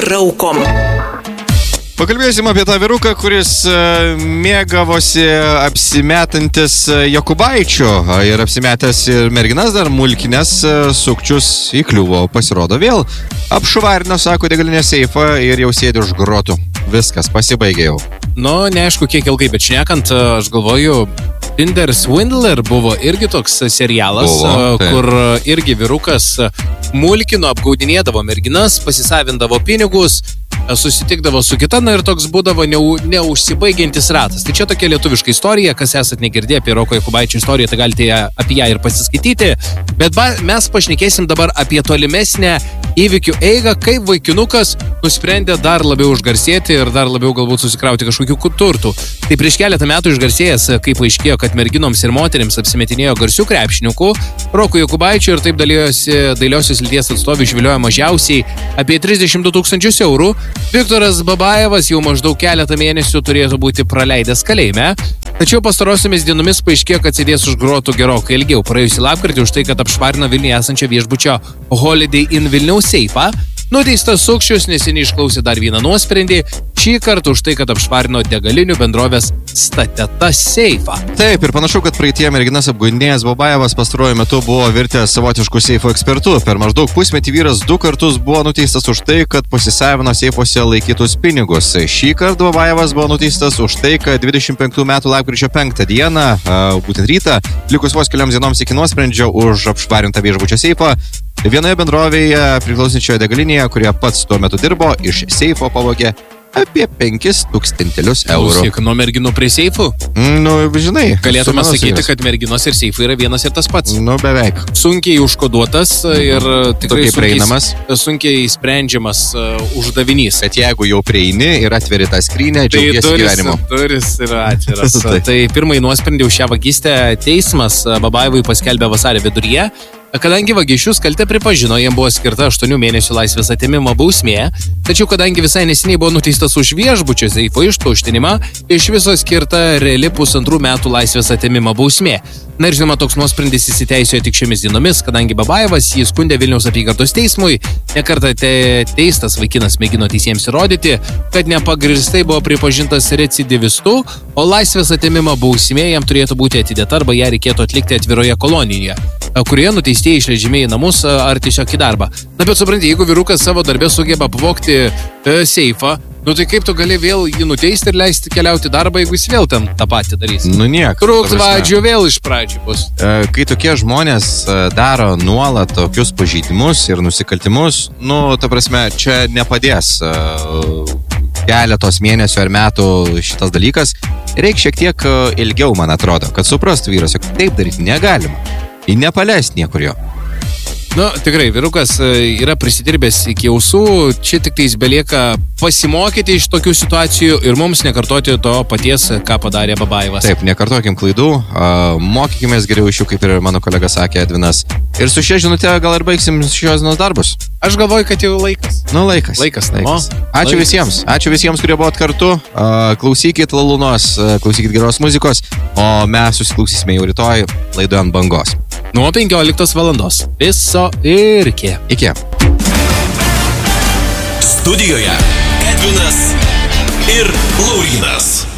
raukom. Pakalbėsim apie tą vyruką, kuris mėgavosi apsimetantis Jokubaičiu ir apsimetęs ir merginas dar mulkinės sukčius įkliuvo. Pasirodo vėl apšvarino, sako, degalinės seifą ir jau sėdi už grotų. Viskas, pasibaigė jau. Nu, neaišku, kiek ilgai, bet šnekant, aš galvoju, Tinder Swindler buvo irgi toks serialas, kur irgi vyrukas mulkino, apgaudinėdavo merginas, pasisavindavo pinigus, susitikdavo su kita, ir toks būdavo neužsibaigiantis ratas. Tai čia tokia lietuviška istorija, kas esat negirdėję apie Roko Jokubaičio istoriją, tai galite apie ją ir pasiskaityti. Bet mes pašnekėsim dabar apie tolimesnę įvykių eigą, kaip vaikinukas nusprendė dar labiau užgarsėti ir dar labiau galbūt susikrauti kažkokių turtų. Tai prieš keletą metų išgarsėjęs, kaip aiškėjo, kad merginoms ir moterims apsimetinėjo garsių krepšininkų, Roko Jokubaičio ir taip dailiosios lyties atstovai išviliojo mažiausiai apie 32 000 eurų. Viktoras Babajevas jau maždaug keletą mėnesių turėtų būti praleidęs kalėjime, tačiau pastarosiomis dienomis paaiškėjo, kad sėdės už grotų gerokai ilgiau. Praėjusį lapkritį už tai, kad apšvarino Vilniuje esančią viešbučio Holiday Inn Vilniaus seifą, nuteistas sukčius neseniai išklausė dar vieną nuosprendį, šį kartą už tai, kad apšvarino degalinių bendrovės Stateta seifą. Taip, ir panašu, kad praeitie merginas apgaudinėjęs Babajevas pastaruoju metu buvo virtęs savotiškų seifo ekspertų. Per maždaug pusmetį vyras 2 kartus buvo nuteistas už tai, kad pasisavino seifuose laikytus pinigus. Šį kartą Babajevas buvo nuteistas už tai, kad 25 metų lapkričio 5 dieną, būtent rytą, likus vos kelioms dienoms iki nuosprendžio už apšvarintą viešbučio seifą, vienoje bendrovėje priklausančioje degalinėje, kurie pats tuo metu dirbo, iš seifo pavogė apie 5 000 eurų. Klausyk, nuo merginų prie seifų? Nu, žinai. Galėtume sakyti, kad merginos ir seifai yra vienas ir tas pats. Nu, beveik. Sunkiai užkoduotas ir tikrai sunkiai sprendžiamas uždavinys. Bet jeigu jau prieini ir atveri tą skrynę, džiaugiesi gyvenimu. Duris yra atviras. Tai pirmąjį nuosprendį už šią vagystę teismas Babajevui paskelbė vasario viduryje. Kadangi vagišius kaltę pripažino, jam buvo skirta 8 mėnesių laisvės atėmimo bausmė, tačiau kadangi visai neseniai buvo nuteistas už viešbučio seifo ištuštinimą, iš viso skirta reali 1,5 metų laisvės atėmimo bausmė. Na ir žinoma, toks nuosprendis įsiteisėjo tik šiomis dienomis, kadangi Babajevas jį skundė Vilniaus apygardos teismui. Nekartą teistas vaikinas mėgino teisėjams įrodyti, kad nepagristai buvo pripažintas recidivistu, o laisvės atėmimo bausmė jam turėtų būti atidėta arba ją reikėtų atlikti atviroje kolonijoje, kurioje nuteistieji išleidžiami į namus ar tiesiog į darbą. Na bet supranti, jeigu vyrukas savo darbę sugeba pavogti seifą, nu tai kaip tu gali vėl jį nuteisti ir leisti keliauti darbą, jeigu jis vėl ten tą patį darys? Nu niek. Trūks vadžių vėl iš pradžių bus. Kai tokie žmonės daro nuolat tokius pažeidimus ir nusikaltimus, nu, ta prasme, čia nepadės keletos mėnesių ar metų šitas dalykas. Reikia šiek tiek ilgiau, man atrodo, kad suprastų vyras, jog taip daryti negalima. Ir nepaleist niekur jo. Nu, tikrai, vyrukas yra prisidirbęs iki ausų, čia tik tais belieka pasimokyti iš tokių situacijų ir mums nekartoti to paties, ką padarė Babajevas. Taip, nekartokim klaidų, mokykimės geriau iš jų, kaip ir mano kolega sakė Edvinas. Ir su šia žinute gal ir baigsim šios dienos darbus. Aš galvoju, kad jau laikas. Nu, laikas. Ačiū visiems, kurie buvot kartu. Klausykit Lalūnos, klausykit geros muzikos, o mes susiklausysime jau rytoj laidoje Ant bangos. Nuo 15 valandos. Viso ir iki. Iki. Studijoje Edvinas ir Laurynas.